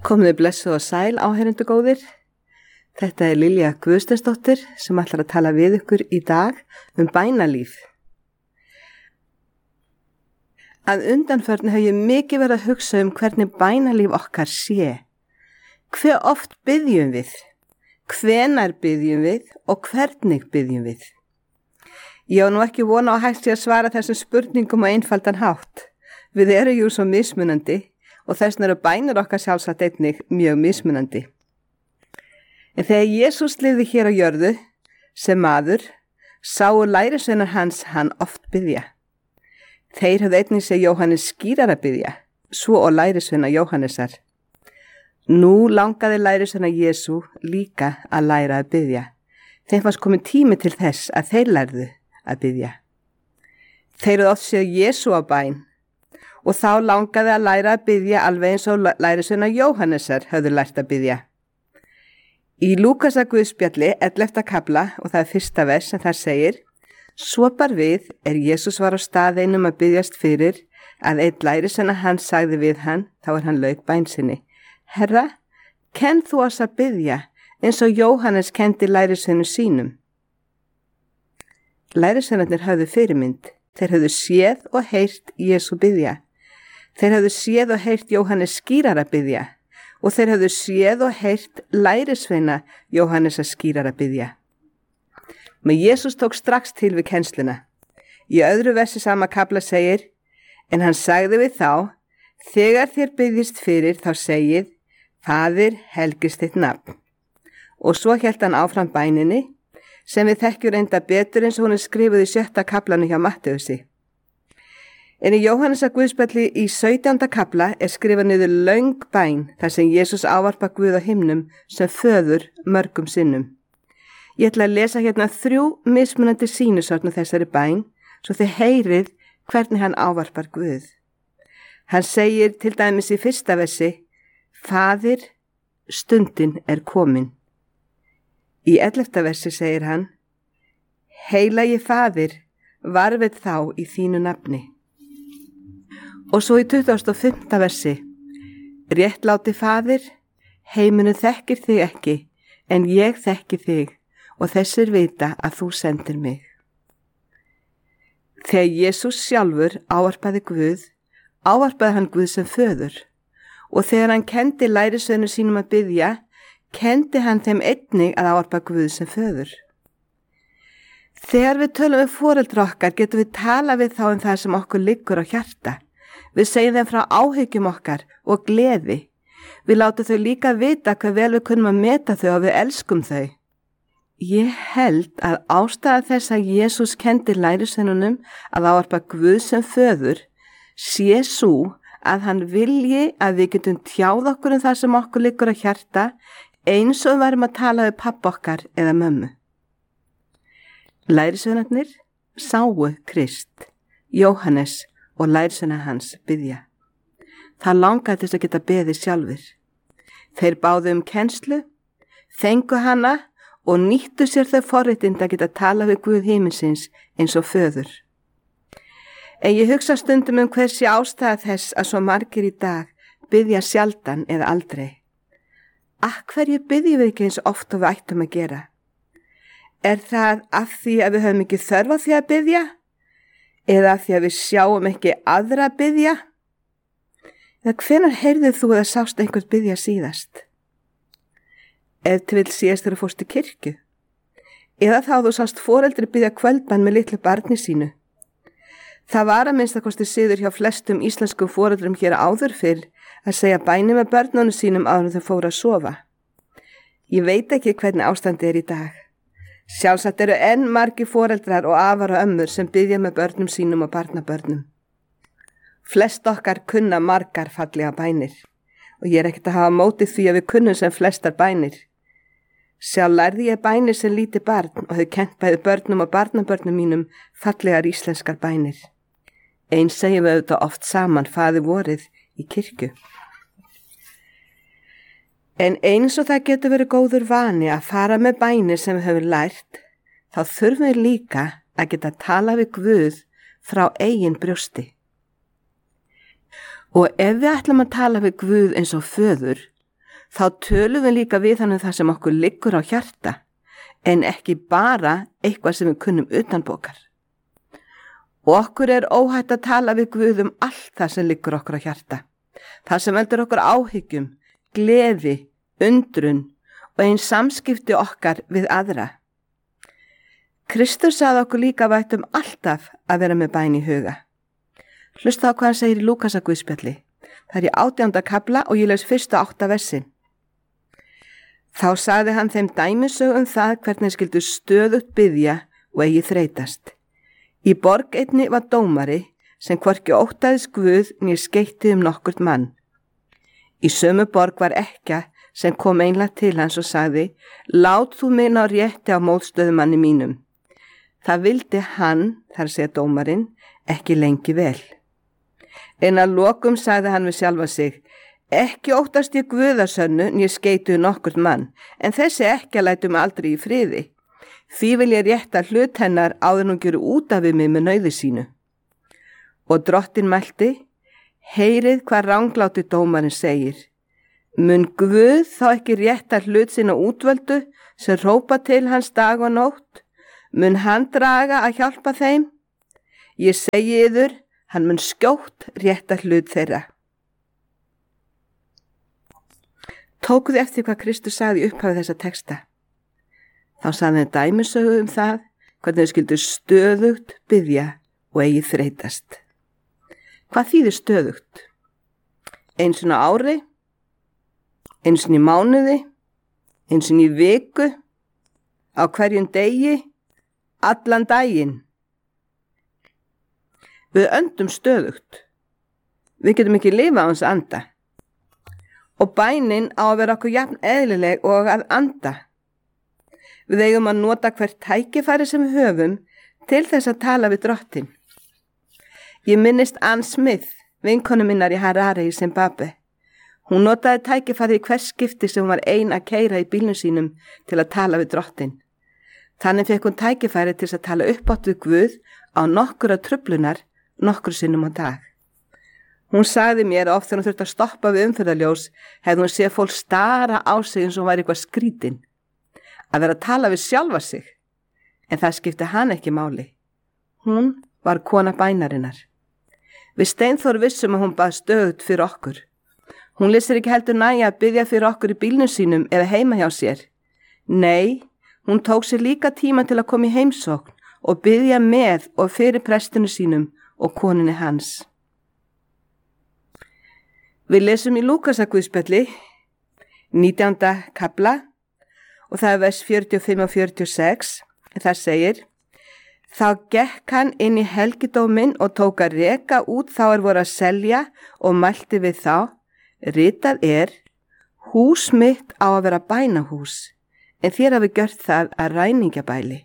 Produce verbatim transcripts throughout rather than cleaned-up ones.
Komið blessuð og sæl áheyrendur góðir. Þetta er Lilja Guðsteinsdóttir sem ætlar að tala við ykkur í dag um bænalíf. Að undanförnu hef ég mikið verið að hugsa um hvernig bænalíf okkar sé. Hve oft biðjum við? Hvenær biðjum við og hvernig biðjum við? Ég á nú ekki vona á hægt að svara þessum spurningum á einfaldan hátt. Við erum jú svo mismunandi og þessna eru bænir okkar sjálfsagt einnig mjög mismunandi. En þegar Jesús lifði hér á jörðu sem maður, sáu lærisveinar hans hann oft biðja. Þeir höfðu einnig séð Jóhannes skírara biðja, svo og lærisveina Jóhannesar. Nú langaði lærisveina Jesú líka að læra að biðja. Þeim fannst komin tími til þess að þeir lærðu að biðja. Þeir höfðu oft séð Jesú á bæn og þá langaði að læra að biðja alveg eins og lærisveina Jóhannesar höfðu lært að biðja. Í Lúkasar Guðspjalli ellefta kafla og það er fyrsta vers sem þar segir: Svo bar við er Jesús var á stað einum að biðjast fyrir að einn lærisveina hans sagði við hann, þá er hann lauk bæn sinni: Herra, kenn þú oss að biðja eins og Jóhannes kendi lærisveinum sínum. Lærisveinarnir höfðu fyrirmynd, þeir höfðu séð og heyrt Jesú biðja. Þeir höfðu séð og heyrt Jóhannes skírara biðja og þeir höfðu séð og heyrt lærisveina Jóhannes að skírara biðja. Men Jesús tók strax til við kennsluna. Í öðru versi sama kafla segir: En hann sagði við þá: Þegar þér biðjist fyrir þá segið: Faðir, helgist þitt nafn. Og svo hélt hann áfram bæninni sem við þekkjum reynda betur eins og hún er skrifuð í sjötta kaflanu hjá Matteusi. En í Jóhannesar Guðspjalli í sautjánda kafla er skrifað niður löng bæn þar sem Jesús ávarpar Guð á himnum sem föður mörgum sinnum. Ég ætla að lesa hérna þrjú mismunandi sýnishorn af þessari bæn svo þið heyrið hvernig hann ávarpar Guð. Hann segir til dæmis í fyrsta versi: Faðir, stundin er komin. Í ellefta versi segir hann: Heilagi Faðir, varðveit þá í þínu nafni. Og svo í tuttugasta og fimmta versi: Réttláti Faðir, heiminu þekkir þig ekki, en ég þekki þig og þessir vita að þú sendir mig. Þegar Jesús sjálfur ávarpaði Guð, ávarpaði hann Guð sem föður og þegar hann kendi lærisveinum sínum að biðja, kendi hann þeim einnig að ávarpa Guð sem föður. Þegar við tölum við foreldra okkar getum við tala við þá um það sem okkur liggur á hjarta. Við segjum þeim frá áhyggjum okkar og gleði. Við látum þau líka vita hvað vel við kunnum að meta þau og við elskum þau. Ég held að ástæða þess að Jesús kendi lærisveinunum að ávarpa Guð sem föður sé sú að hann vilji að við getum tjáð okkur um það sem okkur liggur á hjarta eins og við varum að tala við pabba okkar eða mömmu. Lærisveinarnir sáu Krist, Jóhannes og lærisveina hans biðja. Það langaði þess að geta beðið sjálfur. Þeir báðu um kennslu, fengu hana og nýttu sér þau forréttindi að geta tala við Guð himinsins eins og föður. En ég hugsa stundum um hversi ástæða þess að svo margir í dag biðja sjaldan eða aldrei. Af hverju biðjum við ekki eins oft og við ættum að gera? Er það af því að við höfum ekki þörf á því að biðja? Eða af því að við sjáum ekki aðra biðja? Eða hvenær heyrðir þú eða sást einhvern biðja síðast? Ef til vill síðast þegar þú fórst í kirkju? Eða þá þú sást foreldri biðja kvöldbann með litlu barni sínu? Það var að minnsta kosti siður hjá flestum íslenskum foreldrum hér áður fyrr að segja bæni með börnunum sínum áður en þau fóru að sofa. Ég veit ekki hvernig ástandi er í dag. Sjálfsagt eru enn margir foreldrar og afar og ömmur sem biðja með börnum sínum og barnabörnum. Flest okkar kunna margar fallega bænir og ég er ekkert að hafa mótið því að við kunnum sem flestar bænir. Sjálf lærði ég bænir sem lítið barn og þau kennt bæði börnum og barnabörnum mínum fallegar íslenskar bænir. Eins segjum við auðvitað oft saman faðir vorið í kirkju. En eins og það getur verið góður vani að fara með bænir sem við höfum lært, þá þurfum við líka að geta tala við Guð frá eigin brjósti. Og ef við ætlum að tala við Guð eins og föður, þá tölum við líka við hann um það sem okkur liggur á hjarta, en ekki bara eitthvað sem við kunnum utanbókar. Og okkur er óhætt að tala við Guð um allt það sem liggur okkur á hjarta. Það sem veldur okkur áhyggjum, gleði, undrun og eins samskipti okkar við aðra. Kristur sagði okkur líka vægt um alltaf að vera með bæn í huga. Hlusta á hvað hann segir í Lúkasar guðspjalli. Það er í átjánda kafla og ég les fyrstu átta versin. Þá sagði hann þeim dæmisög um það hvernig skyldu stöðugt biðja og eigi þreytast. Í borg einni var dómari sem hvorki óttaðist Guð né skeytti um nokkurt mann. Í sömu borg var ekkja sem kom einlega til hans og sagði, lát þú mig ná rétti á mótstöðumanni mínum. Það vildi hann, þar segja dómarinn, ekki lengi vel. En að lokum sagði hann við sjálfa sig, ekki óttast ég Guðasönnu né skeytu nokkurt mann, en þessi ekkja lætur mig aldrei í friði. Því vil ég rétta hlut hennar áður hún gjöru út af við mig með nauði sínu. Og drottin mælti, heyrið hvað rangláti dómarinn segir. Mun Guð þá ekki rétta hlut sína útvöldu sem rópa til hans dag og nótt? Mun hann draga að hjálpa þeim? Ég segi yður, hann mun skjótt rétta hlut þeirra. Tókuðu eftir hvað Kristur sagði í upphafi þessa texta. Þá sagði hann dæmisögu um það, hvernig þau skyldu stöðugt biðja og eigi þreytast. Hvað þýðir stöðugt? Eins og á ári, eins og í mánuði, eins og í viku, á hverjum degi, allan daginn. Við öndum stöðugt. Við getum ekki lifa á hans anda. Og bænin á að vera okkur jafn eðlileg og að anda. Við eigum að nota hvert tækifæri sem við höfum til þess að tala við drottin. Ég minnist Ann Smith, vinkonu minnar í Harare í Zimbabwe. Hún notaði tækifæri í hvers skipti sem hún var ein að keyra í bílnum sínum til að tala við drottin. Þannig fekk hún tækifæri til að tala uppátt við Guð á nokkura truflunar nokkur sinnum á dag. Hún sagði mér að oft þegar hún þurfti að stoppa við umferðarljós hefði hún séð fólk stara á sig eins og hún væri eitthvað skrítin. Að vera að tala við sjálfa sig. En það skipti hann ekki máli. Hún var kona bænarinnar. Við Steinþór vissum að hún bað stöðugt fyrir okkur. Hún lýsir ekki heldur nægja að biðja fyrir okkur í bílnum sínum eða heima hjá sér. Nei, hún tók sér líka tíma til að koma í heimsókn og biðja með og fyrir prestinu sínum og koninni hans. Við lesum í Lúkasar guðspjalli, nítjánda kafla, og það er vers fjörutíu og fimm og fjörutíu og sex, það segir, þá gekk hann inn í helgidóminn og tók að reka út þá er voru að selja og mælti við þá, ritað er, hús mitt á að vera bænahús, en þér hafi gjört það að ræningjabæli.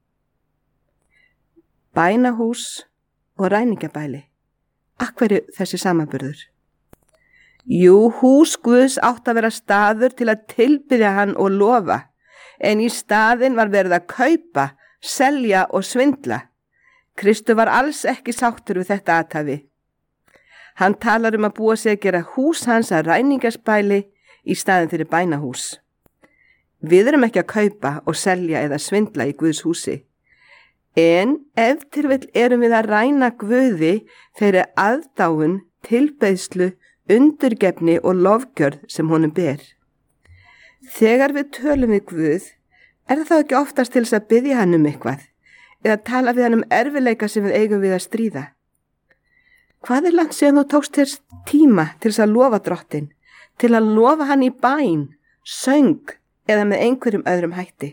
Bænahús og ræningjabæli. Akverju þessi samanburður? Jú, hús Guðs átt að vera staður til að tilbiðja hann og lofa, en í staðinn var verið að kaupa, selja og svindla. Kristur var alls ekki sáttur við þetta athæfi. Hann talar um að búa sig að gera hús hans að ræningjabæli í staðinn fyrir bænahús. Við erum ekki að kaupa og selja eða svindla í Guðs húsi. En ef til vill erum við að ræna Guði fyrir aðdáun, tilbeiðslu, undurgefni og lofgjörð sem honum ber. Þegar við tölum við Guð, er það þá ekki oftast til þess að biðja hann um eitthvað, eða tala við hann um erfileika sem við eigum við að stríða. Hvað er langt síðan þú tókst þér tíma til þess að lofa drottin, til að lofa hann í bæn, söng eða með einhverjum öðrum hætti?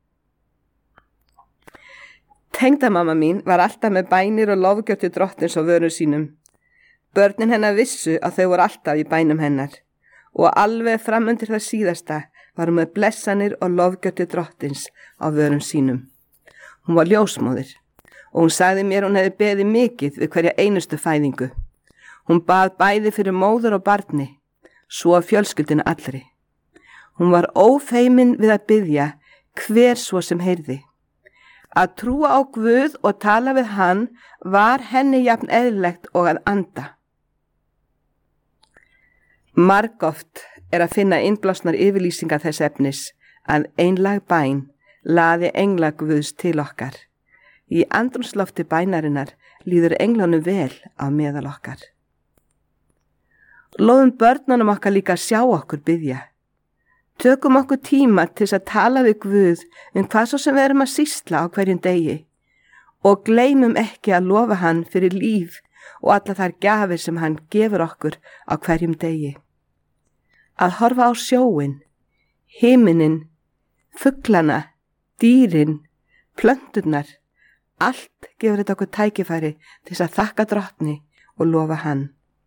Tengdamamma mín var alltaf með bænir og lofgjörð til drottins á vörum sínum. Börnin hennar vissu að þau voru alltaf í bænum hennar og alveg fram undir það síðasta var hún með blessanir og lofgjörð til drottins á vörum sínum. Hún var ljósmóðir og hún sagði mér hún hefði beðið mikið við hverja einustu fæðingu. Hún bað bæði fyrir móður og barni, svo að fjölskyldinu allri. Hún var ófeimin við að biðja hver svo sem heyrði. Að trúa á Guð og tala við hann var henni jafn eðlilegt og að anda. Margoft er að finna innblásnar yfirlýsingar þess efnis að einlag bæn laði engla Guðs til okkar. Í andrúmslofti bænarinnar líður englunum vel á meðal okkar. Lofum börnunum okkar líka að sjá okkur biðja. Tökum okkur tíma til að tala við Guð um hvað svo sem við erum að sýsla á hverjum degi og gleymum ekki að lofa hann fyrir líf og alla þær gjafir sem hann gefur okkur á hverjum degi. Að horfa á sjóin, himinin, fuglana, dýrin, plönturnar, allt gefur þetta okkur tækifæri til að þakka Drottni og lofa hann.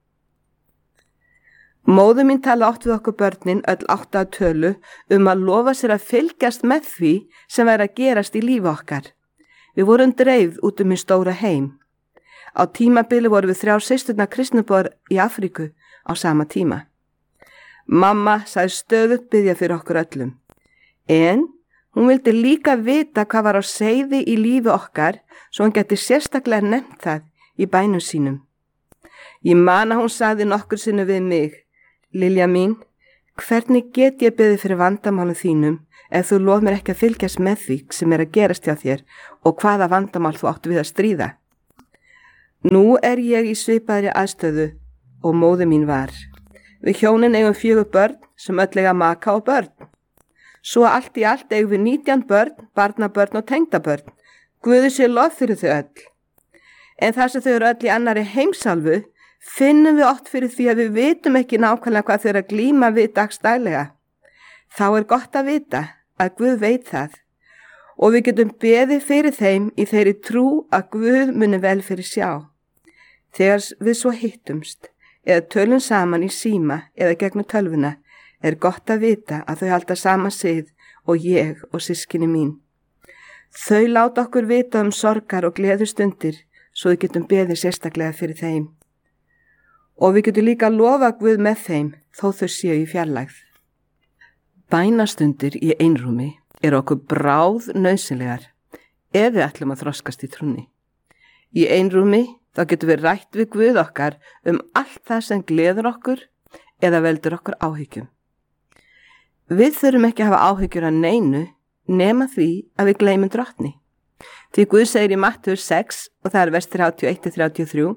Móður mín tala oft við okkur börnin öll átta að tölu um að lofa sér að fylgjast með því sem væri að gerast í lífi okkar. Við vorum dreifð út um í stóra heim. Á tímabili vorum við þrjár systurnar kristnubor í Afríku á sama tíma. Mamma sagði stöðugt biðja fyrir okkur öllum. En hún vildi líka vita hvað var á seiði í lífi okkar svo hún geti sérstaklega nefnt það í bænum sínum. Ég man að hún sagði nokkur sinni við mig: Lilja mín, hvernig get ég beðið fyrir vandamálum þínum ef þú lof mér ekki að fylgjast með því sem er að gerast hjá þér og hvaða vandamál þú áttu við að stríða? Nú er ég í svipaðri aðstöðu og móðir mín var. Við hjónin eigum fjögur börn sem öll eiga maka og börn. Svo allt í allt eigum við nítján börn, barnabörn og tengdabörn. Guði sé lof fyrir þau öll. En þar sem þau eru öll í annarri heimsálfu, finnum við oft fyrir því að við vitum ekki nákvæmlega hvað þau eru að glíma við dagstælega. Þá er gott að vita að Guð veit það og við getum beðið fyrir þeim í þeirri trú að Guð muni vel fyrir sjá. Þegar við svo hittumst eða tölum saman í síma eða gegnum tölvuna er gott að vita að þau halda sama sið og ég og systkini mín. Þau láta okkur vita um sorgar og gleðustundir svo við getum beðið sérstaklega fyrir þeim. Og við getum líka að lofa Guð með þeim þó þau séu í fjarlægð. Bænastundir í einrúmi eru okkur bráð nauðsynlegar ef við ætlum að þroskast í trúnni. Í einrúmi þá getum við rætt við Guð okkar um allt það sem gleður okkur eða veldur okkur áhyggjum. Við þurfum ekki að hafa áhyggjur að neinu nema því að við gleymum Drottni. Því Guð segir í Mattheus sex og það er vers þrjátíu og eitt til þrjátíu og þrjú: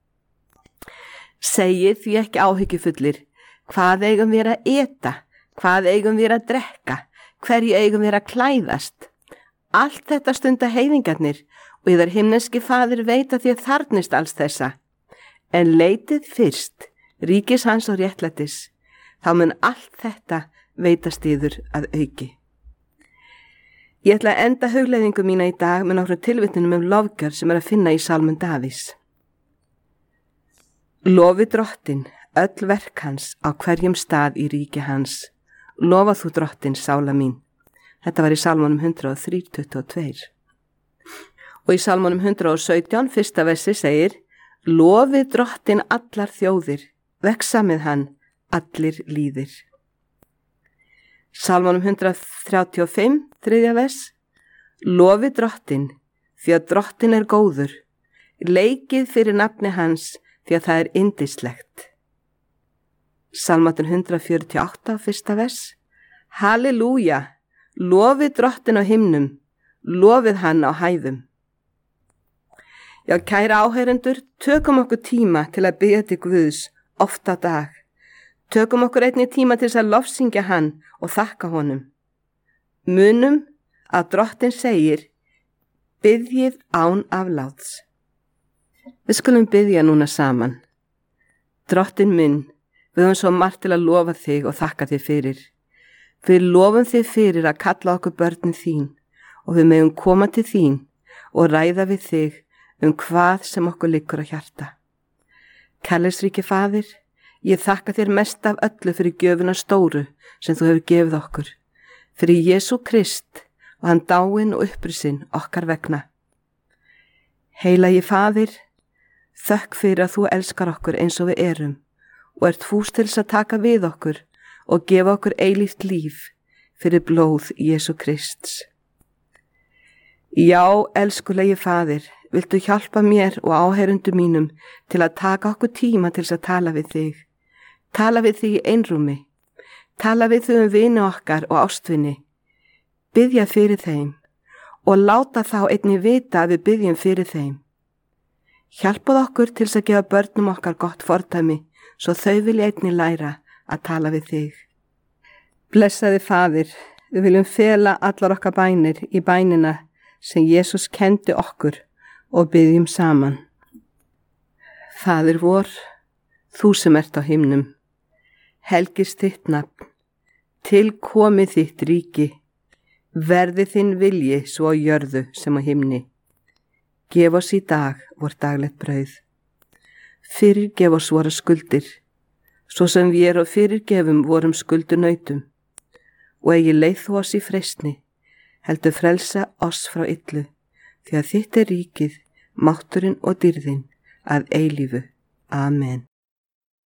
Segið því ekki áhyggjufullir, hvað eigum við að eta, hvað eigum við að drekka, hverju eigum við að klæðast. Allt þetta stunda heiðingarnir og yðar himneski faðir veit að þér þarfnist alls þessa. En leitið fyrst ríkis hans og réttlætis, þá mun allt þetta veitast yður að auki. Ég ætla að enda hugleiðingu mína í dag með nokkrum tilvitnunum um lofgjörð sem er að finna í Sálmum Davíðs. Lofi Drottin öll verk hans á hverjum stað í ríki hans. Lofa þú Drottin, sála mín. Þetta var í Sálmunum hundrað og þrjú, tuttugu og tvö. Og í Sálmunum hundrað og sautján, fyrsta versi segir: Lofi Drottin allar þjóðir, veksa með hann allir líðir. Sálmunum hundrað þrjátíu og fimm, þriðja vers: Lofi Drottin, því að Drottin er góður. Leikið fyrir nafni hans, því að það er yndislegt. Sálmáttur hundrað fjörutíu og átta, fyrsta vers: Halleluja, lofið Drottin á himnum, lofið hann á hæðum. Já, kæra áheyrendur, tökum okkur tíma til að biðja til Guðs oft á dag. Tökum okkur einnig tíma til að lofsyngja hann og þakka honum. Munum að Drottin segir: biðjið án afláts. Við skulum biðja núna saman. Drottin minn, við höfum svo margt til að lofa þig og þakka þig fyrir. Við lofum þig fyrir að kalla okkur börnin þín og við megum koma til þín og ræða við þig um hvað sem okkur liggur á hjarta. Kærleiksríki Faðir, ég þakka þér mest af öllu fyrir gjöfuna stóru sem þú hefur gefið okkur, fyrir Jesú Krist og hann dáinn og upprisinn okkar vegna. Heilagi Faðir, þökk fyrir að þú elskar okkur eins og við erum og ert fús til þess að taka við okkur og gefa okkur eilíft líf fyrir blóð Jesú Krists. Já, elskulegi Faðir, viltu hjálpa mér og áheyrendum mínum til að taka okkur tíma til þess að tala við þig. Tala við þig í einrúmi. Tala við þau um vini okkar og ástvinni, biðja fyrir þeim og láta þá einnig vita að við biðjum fyrir þeim. Hjálpað okkur til að gefa börnum okkar gott fordæmi svo þau vilja einnig læra að tala við þig. Blessaði Faðir, við viljum fela allar okkar bænir í bænina sem Jesús kendi okkur og biðjum saman. Faðir vor, þú sem ert á himnum, helgist þitt nafn, til komi þitt ríki, verði þinn vilji svo á jörðu sem á himni. Gef oss í dag vor daglegt brauð. Fyrirgef oss vora skuldir, svo sem við og fyrirgefum vorum skuldunautum, og eigi leið þú oss í freistni, heldur frelsa oss frá illu, því að þitt er ríkið, mátturinn og dýrðin að eilífu. Amen.